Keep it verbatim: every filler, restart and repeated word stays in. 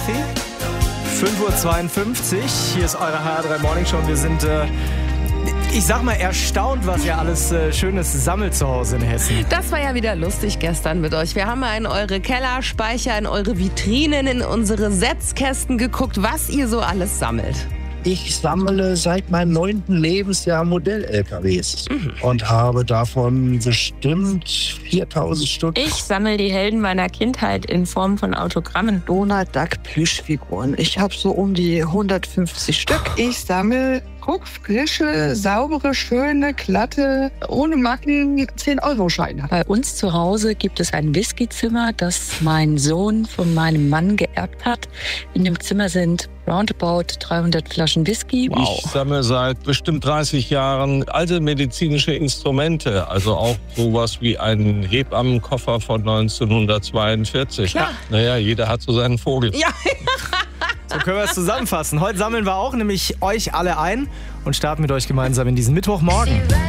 Kaffee? fünf Uhr zweiundfünfzig, hier ist eure H R drei Morning Show und wir sind, äh, ich sag mal, erstaunt, was ihr alles äh, Schönes sammelt zu Hause in Hessen. Das war ja wieder lustig gestern mit euch. Wir haben mal in eure Kellerspeicher, in eure Vitrinen, in unsere Setzkästen geguckt, was ihr so alles sammelt. Ich sammle seit meinem neunten Lebensjahr Modell-L K Ws mhm. und habe davon bestimmt viertausend Stück. Ich sammle die Helden meiner Kindheit in Form von Autogrammen. Donald Duck Plüschfiguren. Ich habe so um die hundertfünfzig Stück. Ich sammle frische, saubere, schöne, glatte, ohne Macken zehn-Euro-Scheine. Bei uns zu Hause gibt es ein Whiskyzimmer, das mein Sohn von meinem Mann geerbt hat. In dem Zimmer sind roundabout dreihundert Flaschen Whisky. Wow. Ich sammle seit bestimmt dreißig Jahren alte medizinische Instrumente, also auch sowas wie einen Hebammenkoffer von neunzehnhundertzweiundvierzig. Klar. Naja, jeder hat so seinen Vogel. Ja. So können wir es zusammenfassen. Heute sammeln wir auch nämlich euch alle ein und starten mit euch gemeinsam in diesen Mittwochmorgen.